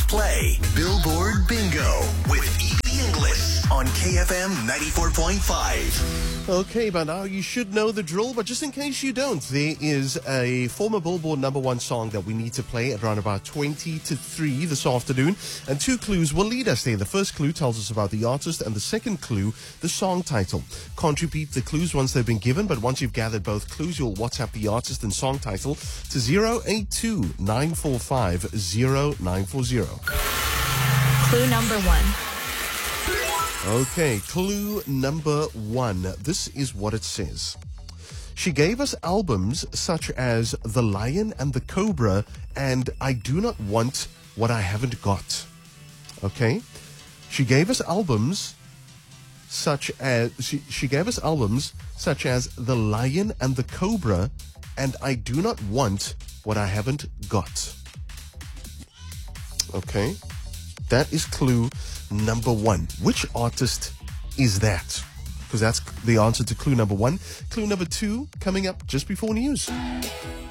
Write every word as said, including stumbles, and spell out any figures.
play Billboard Bingo with E B English on K F M ninety-four point five. Okay, by now you should know the drill, but just in case you don't, there is a former Billboard number one song that we need to play at around about twenty to three this afternoon, and two clues will lead us there. The first clue tells us about the artist, and the second clue, the song title. Can't repeat the clues once they've been given, but once you've gathered both clues, you'll WhatsApp the artist and song title to zero eight two nine four five zero nine four zero. Clue number one. Okay, clue number one. This is what it says. She gave us albums such as The Lion and the Cobra and I Do Not Want What I Haven't Got. Okay? She gave us albums such as she, she gave us albums such as The Lion and the Cobra and I Do Not Want What I Haven't Got. Okay? That is clue number one. Which artist is that? Because that's the answer to clue number one. Clue number two coming up just before news.